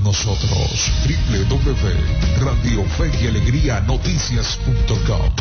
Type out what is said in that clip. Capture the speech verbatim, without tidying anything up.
nosotros. doble u doble u doble u punto radio fe y alegría noticias punto com.